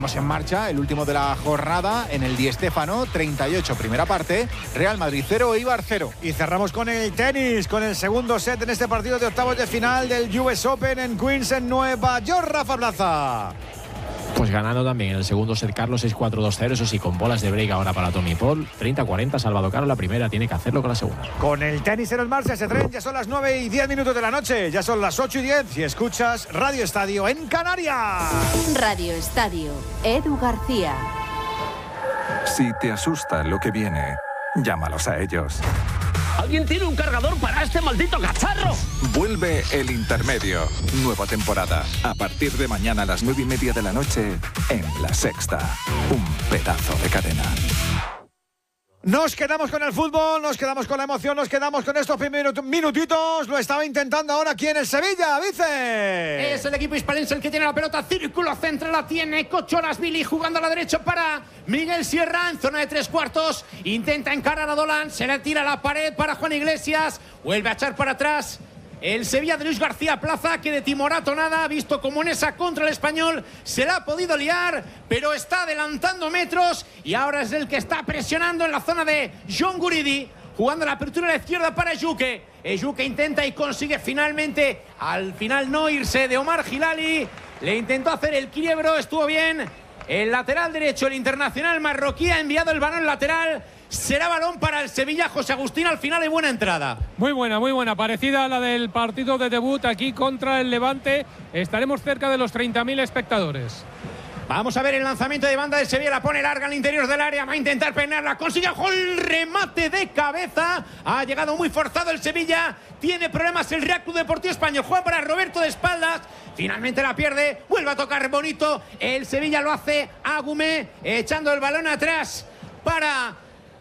Estamos en marcha, el último de la jornada en el Di Stéfano, 38 primera parte, Real Madrid 0, Eibar 0. Y cerramos con el tenis, con el segundo set en este partido de octavos de final del US Open en Queens, en Nueva York. Rafa Plaza. Pues ganando también en el segundo set Carlos 6-4-2-0, eso sí, con bolas de break ahora para Tommy Paul. 30-40, salvado Caro la primera, tiene que hacerlo con la segunda. Con el tenis en el marcha, ese tren, ya son las 9:10 de la noche, ya son las 8:10 y escuchas Radio Estadio en Canarias. Radio Estadio, Edu García. Si te asusta lo que viene, llámalos a ellos. ¿Alguien tiene un cargador para este maldito cacharro? Vuelve El Intermedio. Nueva temporada. A partir de mañana a las 9:30 de la noche en La Sexta. Un pedazo de cadena. Nos quedamos con el fútbol, nos quedamos con la emoción, nos quedamos con estos primeros minutitos. Lo estaba intentando ahora aquí en el Sevilla, Vice. Es el equipo hispalense el que tiene la pelota. Círculo central la tiene Cocholasvili jugando a la derecha para Miguel Sierra en zona de tres cuartos. Intenta encarar a Dolan, se le tira a la pared para Juan Iglesias. Vuelve a echar para atrás el Sevilla de Luis García Plaza, que de timorato nada, ha visto como en esa contra el Español se la ha podido liar, pero está adelantando metros y ahora es el que está presionando en la zona de John Guridi, jugando la apertura a la izquierda para Ejuke. Ejuke intenta y consigue finalmente, al final no irse de Omar Hilali, le intentó hacer el quiebro, estuvo bien. El lateral derecho, el internacional marroquí, ha enviado el balón lateral. Será balón para el Sevilla. José Agustín, al final de buena entrada. Muy buena, parecida a la del partido de debut aquí contra el Levante. Estaremos cerca de los 30.000 espectadores. Vamos a ver el lanzamiento de banda de Sevilla, la pone larga al interior del área, va a intentar peinarla, consigue el remate de cabeza, ha llegado muy forzado el Sevilla, tiene problemas el Real Club Deportivo Español, juega para Roberto de espaldas, finalmente la pierde, vuelve a tocar bonito, el Sevilla lo hace Agumé, echando el balón atrás para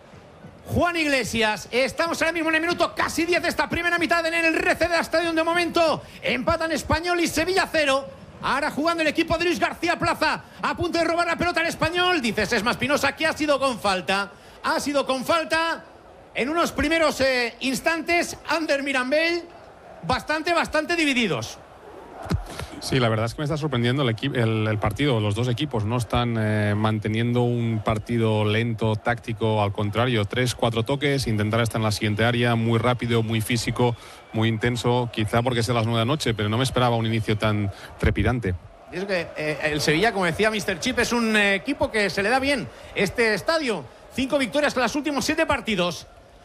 Juan Iglesias. Estamos ahora mismo en el minuto casi 10 de esta primera mitad en el RCD Stadium. De momento empatan Español y Sevilla 0. Ahora jugando el equipo de Luis García Plaza, a punto de robar la pelota al Español. Dice Sesma Espinosa que ha sido con falta. Ha sido con falta en unos primeros instantes. Ander Mirambell, bastante divididos. Sí, la verdad es que me está sorprendiendo el partido. Los dos equipos no están manteniendo un partido lento, táctico. Al contrario, 3-4 toques, intentar estar en la siguiente área, muy rápido, muy físico, muy intenso. Quizá porque sea las 9 de la noche, pero no me esperaba un inicio tan trepidante. Y es que el Sevilla, como decía Mr. Chip, es un equipo que se le da bien este estadio. 5 victorias en los últimos 7 partidos.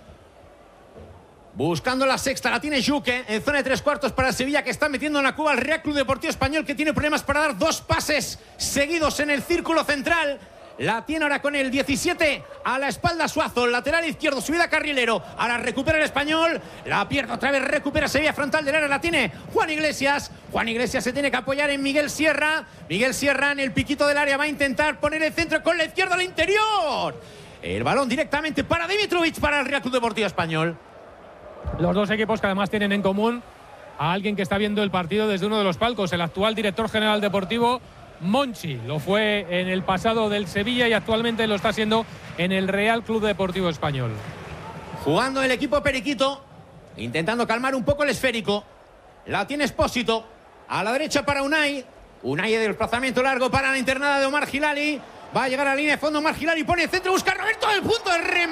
Buscando la sexta, la tiene Juque en zona de tres cuartos para Sevilla, que está metiendo en la cuba al Real Club Deportivo Español, que tiene problemas para dar 2 pases seguidos en el círculo central. La tiene ahora con el 17 a la espalda Suazo, lateral izquierdo, subida carrilero. Ahora recupera el Español, la pierde otra vez, recupera Sevilla frontal del área, la tiene Juan Iglesias. Juan Iglesias se tiene que apoyar en Miguel Sierra. Miguel Sierra en el piquito del área va a intentar poner el centro con la izquierda al interior. El balón directamente para Dimitrovic, para el Real Club Deportivo Español. Los dos equipos que además tienen en común a alguien que está viendo el partido desde uno de los palcos, el actual director general deportivo, Monchi. Lo fue en el pasado del Sevilla y actualmente lo está haciendo en el Real Club Deportivo Español. Jugando el equipo periquito, intentando calmar un poco el esférico. La tiene Espósito, a la derecha para Unai. Unai de desplazamiento largo para la internada de Omar Hilali. Va a llegar a la línea de fondo Omar Hilali, pone el centro, busca a Roberto, a punto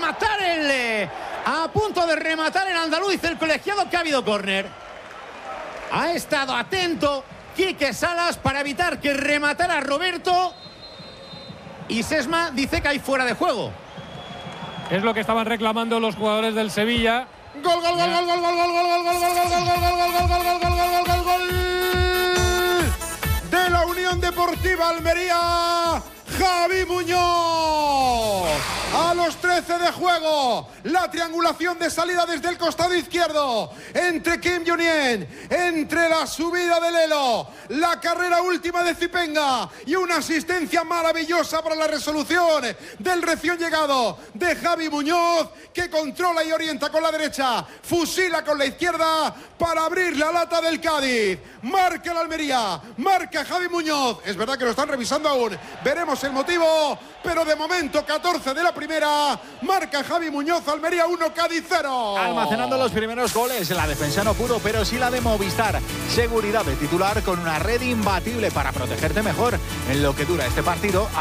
de rematar el andaluz, el colegiado, que ha habido córner. Ha estado atento Quique Salas para evitar que rematara Roberto, y Sesma dice que hay fuera de juego. Es lo que estaban reclamando los jugadores del Sevilla. Gol de la Unión Deportiva Almería. Javi Muñoz, a los 13 de juego, la triangulación de salida desde el costado izquierdo, entre Kim Junien, entre la subida de Lelo, la carrera última de Zipenga y una asistencia maravillosa para la resolución del recién llegado de Javi Muñoz, que controla y orienta con la derecha, fusila con la izquierda para abrir la lata del Cádiz. Marca la Almería, marca Javi Muñoz. Es verdad que lo están revisando aún, veremos el motivo, pero de momento 14 de la primera, marca Javi Muñoz, Almería 1, Cádiz 0. Almacenando los primeros goles, la defensa no pudo, pero sí la de Movistar. Seguridad de titular con una red imbatible para protegerte mejor en lo que dura este partido.